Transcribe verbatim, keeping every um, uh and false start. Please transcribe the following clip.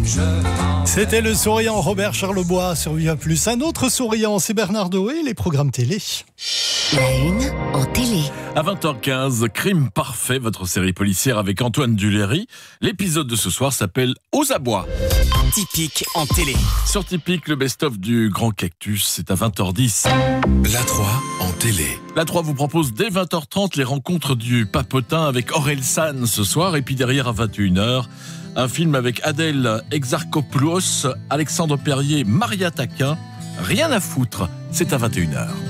C'était le souriant Robert Charlebois sur Via Plus. Un autre souriant, c'est Bernard Doé, les programmes télé. La une en télé. À vingt heures quinze, Crime Parfait, votre série policière avec Antoine Duléry. L'épisode de ce soir s'appelle Aux abois. Typique en télé. Sur Typique, le best-of du Grand Cactus, c'est à vingt heures dix. La trois en télé. La trois vous propose dès vingt heures trente les rencontres du Papotin avec Aurel San ce soir. Et puis derrière à vingt et une heures, un film avec Adèle Exarchopoulos, Alexandre Perrier, Maria Taquin. Rien à foutre, c'est à vingt et une heures.